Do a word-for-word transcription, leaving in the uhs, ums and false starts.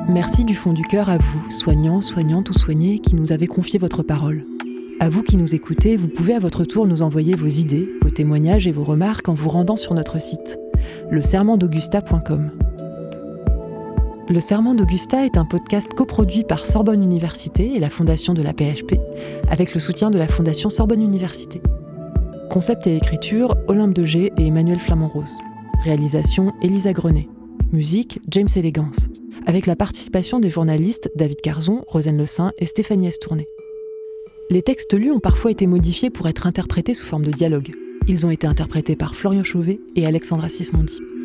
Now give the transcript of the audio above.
Merci du fond du cœur à vous, soignants, soignantes ou soignés, qui nous avez confié votre parole. À vous qui nous écoutez, vous pouvez à votre tour nous envoyer vos idées, vos témoignages et vos remarques en vous rendant sur notre site, le serment d'augusta point com. Le Serment d'Augusta est un podcast coproduit par Sorbonne Université et la Fondation de la P H P, avec le soutien de la Fondation Sorbonne Université. Concept et écriture, Olympe Degé et Emmanuel Flamand-Rose. Réalisation, Elisa Grenet. Musique, James Elegance. Avec la participation des journalistes David Carzon, Rosane Le Saint et Stéphanie Estourné. Les textes lus ont parfois été modifiés pour être interprétés sous forme de dialogue. Ils ont été interprétés par Florian Chauvet et Alexandra Sismondi.